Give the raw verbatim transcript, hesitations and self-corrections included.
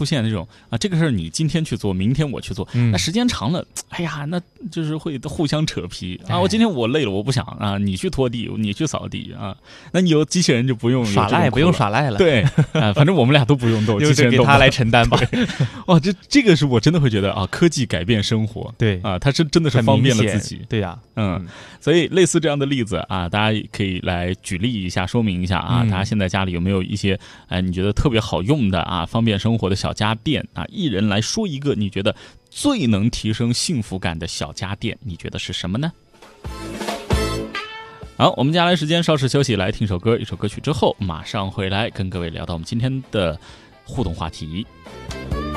出现那种啊，这个事儿你今天去做，明天我去做， 嗯那时间长了，哎呀，那就是会互相扯皮啊。我今天我累了，我不想啊，你去拖地，你去扫地啊。那你有机器人就不用耍赖，不用耍赖了。 对，啊，反正我们俩都不用动，机器人给他来承担吧。 哇，这这个是我真的会觉得啊，科技改变生活， 对啊，它是真的是方便了自己。 对呀、啊， 嗯，嗯所以类似这样的例子啊，大家可以来举例一下，说明一下啊，嗯、大家现在家里有没有一些哎、呃、你觉得特别好用的啊，方便生活的小家电啊？一人来说一个你觉得最能提升幸福感的小家电，你觉得是什么呢？好，我们接下来时间稍事休息，来听首歌，一首歌曲之后马上回来跟各位聊到我们今天的互动话题。